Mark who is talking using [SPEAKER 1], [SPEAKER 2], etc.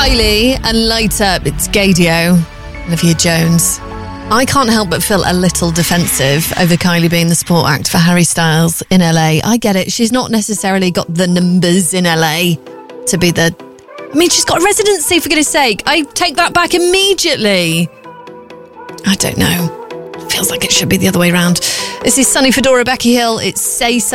[SPEAKER 1] Kylie and Light Up. It's Gadio, Olivia Jones. I can't help but feel a little defensive over Kylie being the support act for Harry Styles in LA. I get it. She's not necessarily got the numbers in LA to be the... I mean, she's got a residency, for goodness sake. I take that back immediately. I don't know. Feels like it should be the other way around. This is Sunny Fedora, Becky Hill. It's Say